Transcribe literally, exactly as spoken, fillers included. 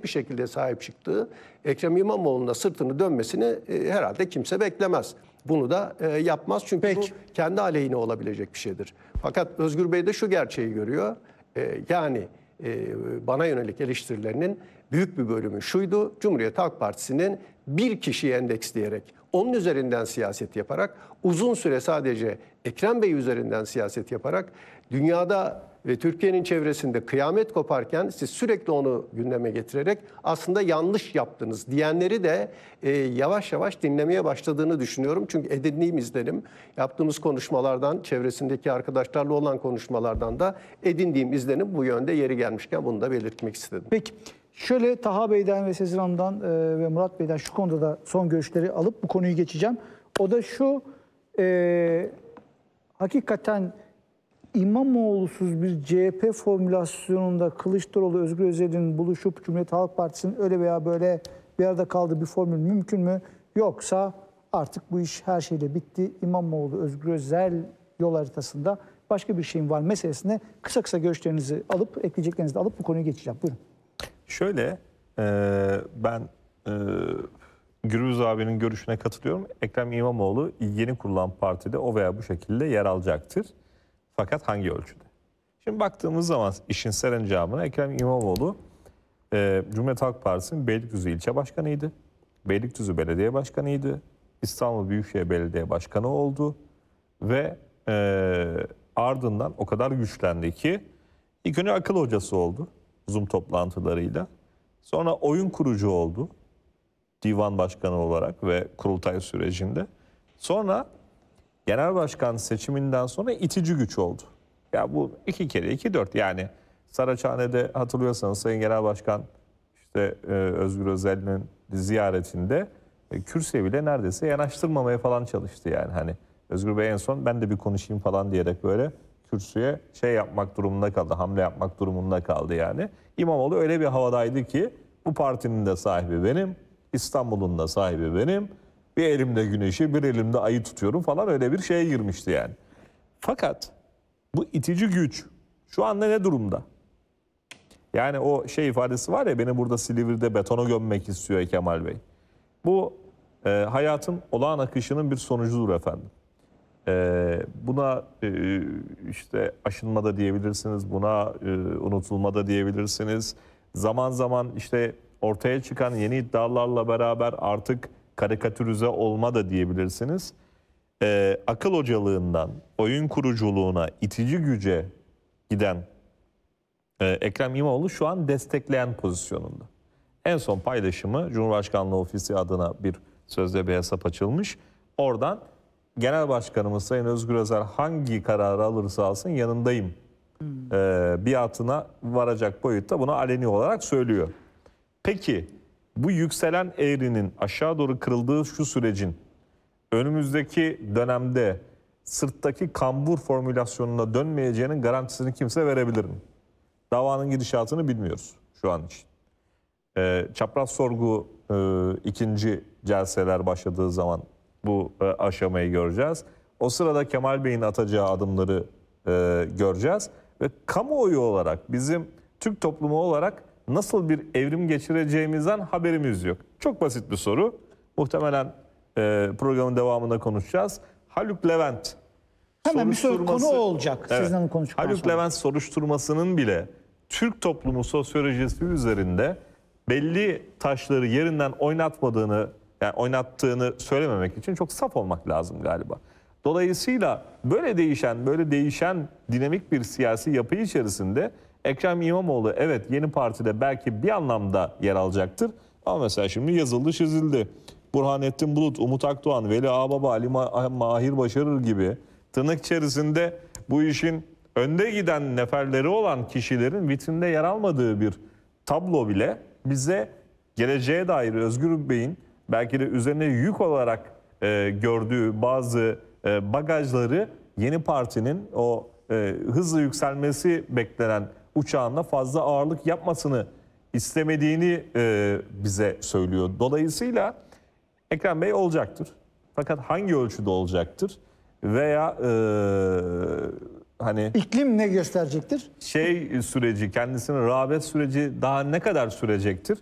net bir şekilde sahip çıktığı Ekrem İmamoğlu'na sırtını dönmesini e, herhalde kimse beklemez. Bunu da e, yapmaz çünkü Peki. bu kendi aleyhine olabilecek bir şeydir. Fakat Özgür Bey de şu gerçeği görüyor. E, yani e, bana yönelik eleştirilerinin büyük bir bölümü şuydu: Cumhuriyet Halk Partisi'nin bir kişiyi endeksleyerek, onun üzerinden siyaset yaparak, uzun süre sadece Ekrem Bey üzerinden siyaset yaparak, dünyada ve Türkiye'nin çevresinde kıyamet koparken siz sürekli onu gündeme getirerek aslında yanlış yaptınız diyenleri de e, yavaş yavaş dinlemeye başladığını düşünüyorum. Çünkü edindiğim izlenim, yaptığımız konuşmalardan, çevresindeki arkadaşlarla olan konuşmalardan da edindiğim izlenim bu yönde, yeri gelmişken bunu da belirtmek istedim. Peki şöyle Taha Bey'den ve Sezin Hanım'dan e, ve Murat Bey'den şu konuda da son görüşleri alıp bu konuyu geçeceğim. O da şu, e, hakikaten İmamoğlu'suz bir C H P formülasyonunda Kılıçdaroğlu, Özgür Özel'in buluşup Cumhuriyet Halk Partisi'nin öyle veya böyle bir arada kaldığı bir formül mümkün mü? Yoksa artık bu iş her şeyle bitti. İmamoğlu, Özgür Özel yol haritasında başka bir şeyin var meselesine kısa kısa görüşlerinizi alıp, ekleyeceklerinizi de alıp bu konuyu geçeceğim. Buyurun. Şöyle, e, ben e, Gürbüz abinin görüşüne katılıyorum. Ekrem İmamoğlu yeni kurulan partide o veya bu şekilde yer alacaktır. Fakat hangi ölçüde? Şimdi baktığımız zaman işin serencamına, Ekrem İmamoğlu e, Cumhuriyet Halk Partisi'nin Beylikdüzü ilçe başkanıydı. Beylikdüzü belediye başkanıydı. İstanbul Büyükşehir Belediye Başkanı oldu. Ve e, ardından o kadar güçlendi ki ilk önce akıl hocası oldu Zoom toplantılarıyla. Sonra oyun kurucu oldu divan başkanı olarak ve kurultay sürecinde. Sonra genel başkan seçiminden sonra itici güç oldu. Ya bu iki kere iki dört, yani Saraçhane'de hatırlıyorsanız Sayın Genel Başkan işte e, Özgür Özel'in ziyaretinde e, kürsüye bile neredeyse yanaştırmamaya falan çalıştı yani. Hani Özgür Bey en son ben de bir konuşayım falan diyerek böyle kürsüye şey yapmak durumunda kaldı, hamle yapmak durumunda kaldı yani. İmamoğlu öyle bir havadaydı ki bu partinin de sahibi benim, İstanbul'un da sahibi benim. Bir elimde güneşi, bir elimde ayı tutuyorum falan, öyle bir şeye girmişti yani. Fakat bu itici güç şu anda ne durumda? Yani o şey ifadesi var ya, beni burada Silivri'de betona gömmek istiyor Kemal Bey. Bu e, hayatın olağan akışının bir sonucudur efendim. E, buna e, işte aşınma da diyebilirsiniz, buna e, unutulma da diyebilirsiniz. Zaman zaman işte ortaya çıkan yeni iddialarla beraber artık karikatürize olma da diyebilirsiniz. Ee, akıl hocalığından oyun kuruculuğuna, itici güce giden e, Ekrem İmamoğlu şu an destekleyen pozisyonunda. En son paylaşımı Cumhurbaşkanlığı Ofisi adına bir sözde bir hesap açılmış. Oradan Genel Başkanımız Sayın Özgür Özel hangi kararı alırsa alsın yanındayım hmm. e, biatına varacak boyutta bunu aleni olarak söylüyor. Peki bu yükselen eğrinin aşağı doğru kırıldığı şu sürecin önümüzdeki dönemde sırttaki kambur formülasyonuna dönmeyeceğinin garantisini kimse verebilir mi? Davanın gidişatını bilmiyoruz şu an için. Ee, çapraz sorgu e, ikinci celseler başladığı zaman bu e, aşamayı göreceğiz. O sırada Kemal Bey'in atacağı adımları e, göreceğiz. Ve kamuoyu olarak, bizim Türk toplumu olarak nasıl bir evrim geçireceğimizden haberimiz yok. Çok basit bir soru. Muhtemelen e, programın devamında konuşacağız. Haluk Levent hemen bir soru konu olacak. Evet, Sizden konuştuktan Haluk sonra. Levent soruşturmasının bile Türk toplumu sosyolojisi üzerinde belli taşları yerinden oynatmadığını, yani oynattığını söylememek için çok saf olmak lazım galiba. Dolayısıyla böyle değişen, böyle değişen dinamik bir siyasi yapı içerisinde Ekrem İmamoğlu evet yeni partide belki bir anlamda yer alacaktır. Ama mesela şimdi yazıldı çizildi. Burhanettin Bulut, Umut Akdoğan, Veli Ağbaba, Ali Mahir Başarır gibi tırnak içerisinde bu işin önde giden neferleri olan kişilerin vitrinde yer almadığı bir tablo bile bize geleceğe dair Özgür Bey'in belki de üzerine yük olarak e, gördüğü bazı e, bagajları yeni partinin o e, hızlı yükselmesi beklenen uçağında fazla ağırlık yapmasını istemediğini e, bize söylüyor. Dolayısıyla Ekrem Bey olacaktır. Fakat hangi ölçüde olacaktır? Veya e, hani iklim ne gösterecektir? Şey süreci, kendisinin rağbet süreci daha ne kadar sürecektir?